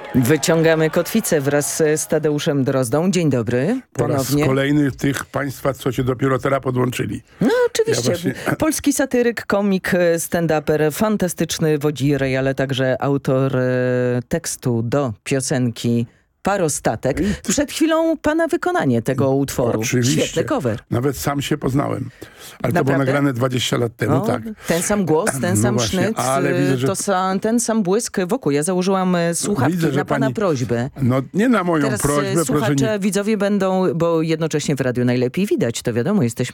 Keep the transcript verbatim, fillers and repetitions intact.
Wyciągamy kotwicę wraz z Tadeuszem Drozdą. Dzień dobry. Po raz Ponownie. kolejny tych państwa, co się dopiero teraz podłączyli. No oczywiście. Ja właśnie... Polski satyryk, komik, stand-uper, fantastyczny wodzirej, ale także autor e, tekstu do piosenki Parostatek. Przed chwilą pana wykonanie tego utworu. Oczywiście. Świetny cover. Nawet sam się poznałem. Ale Naprawdę? to było nagrane dwadzieścia lat temu, O, tak. Ten sam głos, ten No sam właśnie, sznyt, ale widzę, że- to sam, ten sam błysk wokół. Ja założyłam e, słuchawki Widzę, że na pana pani- prośbę. No nie na moją Teraz e, prośbę, proszę słuchacze, nie... widzowie będą, bo jednocześnie w radiu najlepiej widać, to wiadomo, jesteśmy